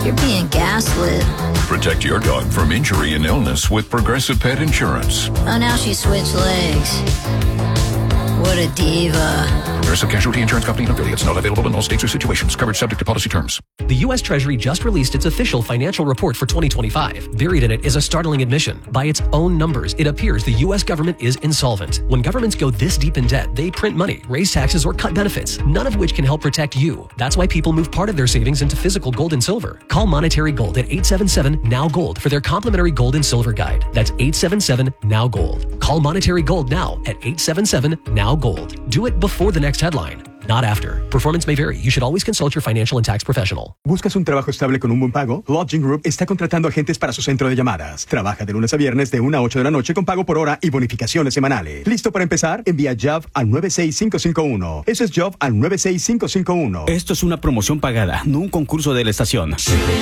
You're being gaslit. Protect your dog from injury and illness with Progressive Pet Insurance. Oh, now she switched legs. What a diva. Progressive Casualty Insurance Company and affiliates. Not available in all states or situations. Coverage subject to policy terms. The U.S. Treasury just released its official financial report for 2025. Buried in it is a startling admission. By its own numbers, it appears the U.S. government is insolvent. When governments go this deep in debt, they print money, raise taxes, or cut benefits, none of which can help protect you. That's why people move part of their savings into physical gold and silver. Call Monetary Gold at 877-NOW-GOLD for their complimentary gold and silver guide. That's 877-NOW-GOLD. Call Monetary Gold now at 877-NOW-GOLD. Do it before the next headline, not after. Performance may vary. You should always consult your financial and tax professional. ¿Buscas un trabajo estable con un buen pago? Lodging Group está contratando agentes para su centro de llamadas. Trabaja de lunes a viernes de 1 a 8 de la noche con pago por hora y bonificaciones semanales. ¿Listo para empezar? Envía job al 96551. Eso es job al 96551. Esto es una promoción pagada, no un concurso de la estación.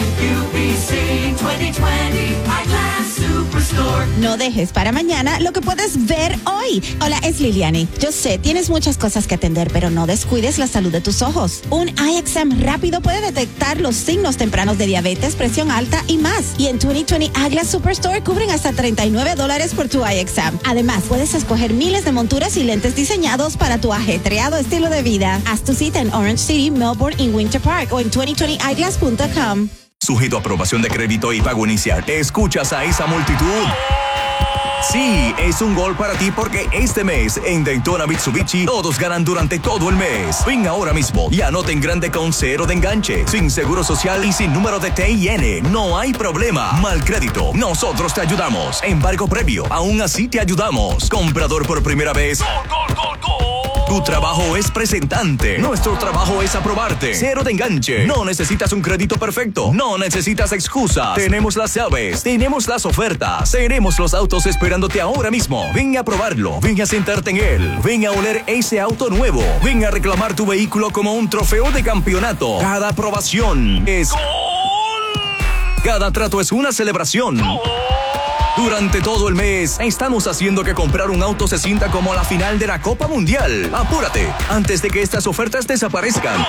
No dejes para mañana lo que puedes ver hoy. Hola, es Liliani. Yo sé, tienes muchas cosas que atender, pero no descuides la salud de tus ojos. Un eye exam rápido puede detectar los signos tempranos de diabetes, presión alta y más. Y en 2020 Agla Superstore cubren hasta $39 por tu eye exam. Además, puedes escoger miles de monturas y lentes diseñados para tu ajetreado estilo de vida. Haz tu cita en Orange City, Melbourne y Winter Park o en 2020eyeglass.com. Sujeto a aprobación de crédito y pago inicial. ¿Escuchas a esa multitud? Sí, es un gol para ti porque este mes en Daytona Mitsubishi todos ganan durante todo el mes. Ven ahora mismo y anota en grande con 0 de enganche, sin seguro social y sin número de TIN. No hay problema. Mal crédito, nosotros te ayudamos. Embargo previo, aún así te ayudamos. Comprador por primera vez. ¡Gol, gol, gol, gol! Tu trabajo es presentante. Nuestro trabajo es aprobarte. 0 de enganche. No necesitas un crédito perfecto. No necesitas excusas. Tenemos las llaves. Tenemos las ofertas. Tenemos los autos esperándote ahora mismo. Ven a probarlo. Ven a sentarte en él. Ven a oler ese auto nuevo. Ven a reclamar tu vehículo como un trofeo de campeonato. Cada aprobación es ¡gol! Cada trato es una celebración. ¡Gol! Durante todo el mes, estamos haciendo que comprar un auto se sienta como la final de la Copa Mundial. Apúrate, antes de que estas ofertas desaparezcan.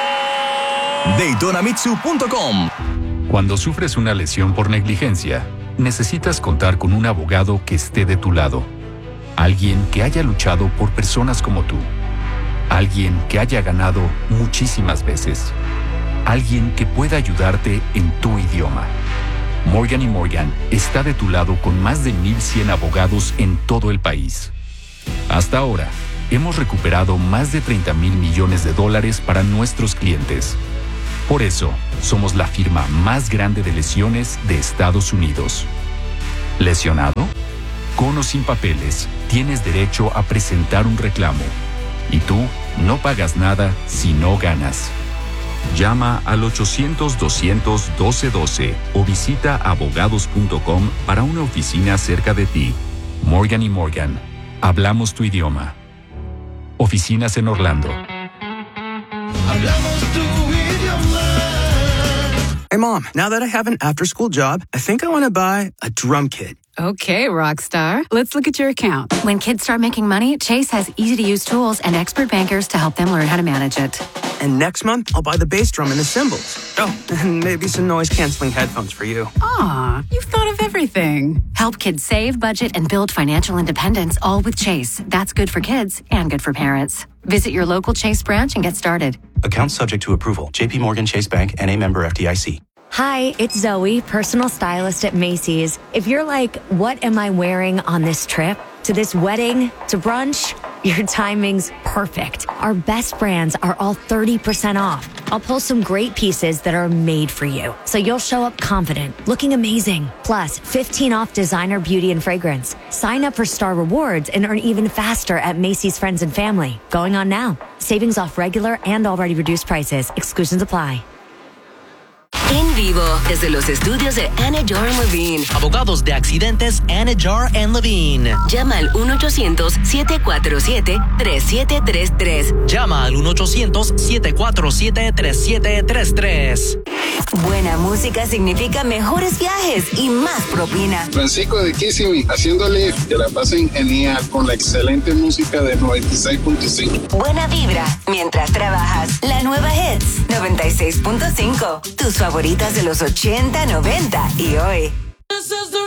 DaytonaMitsu.com. Cuando sufres una lesión por negligencia, necesitas contar con un abogado que esté de tu lado. Alguien que haya luchado por personas como tú. Alguien que haya ganado muchísimas veces. Alguien que pueda ayudarte en tu idioma. Morgan & Morgan está de tu lado con más de 1,100 abogados en todo el país. Hasta ahora, hemos recuperado más de $30,000 millones para nuestros clientes. Por eso, somos la firma más grande de lesiones de Estados Unidos. ¿Lesionado? Con o sin papeles, tienes derecho a presentar un reclamo. Y tú no pagas nada si no ganas. Llama al 800-200-1212 o visita abogados.com para una oficina cerca de ti. Morgan & Morgan. Hablamos tu idioma. Oficinas en Orlando. Hablamos tu idioma. Hey, Mom, now that I have an after-school job, I think I want to buy a drum kit. Okay, Rockstar. Let's look at your account. When kids start making money, Chase has easy-to-use tools and expert bankers to help them learn how to manage it. And next month, I'll buy the bass drum and the cymbals. Oh, and maybe some noise-canceling headphones for you. Aw, you've thought of everything. Help kids save, budget, and build financial independence, all with Chase. That's good for kids and good for parents. Visit your local Chase branch and get started. Account subject to approval. JP Morgan Chase Bank, N.A. member FDIC. Hi, it's Zoe, personal stylist at Macy's. If you're like, what am I wearing on this trip? To this wedding? To brunch? Your timing's perfect. Our best brands are all 30% off. I'll pull some great pieces that are made for you, so you'll show up confident, looking amazing. Plus, 15 off designer beauty and fragrance. Sign up for Star Rewards and earn even faster at Macy's Friends and Family. Going on now. Savings off regular and already reduced prices. Exclusions apply. En vivo, desde los estudios de Anidjar & Levine. Abogados de accidentes Anidjar & Levine. Llama al 1-800-747-3733. Llama al 1-800-747-3733. Buena música significa mejores viajes y más propina. Francisco de Kissimmee, haciéndole que la pasen genial con la excelente música de 96.5. Buena vibra mientras trabajas. La nueva Hits 96.5. Tus favoritas de los 80, 90 y hoy.